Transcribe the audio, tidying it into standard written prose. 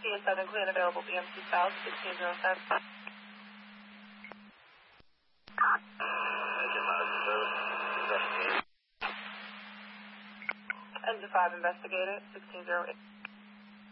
CS Southern Clear available BMC South 1607. Engine 5 investigated 1608.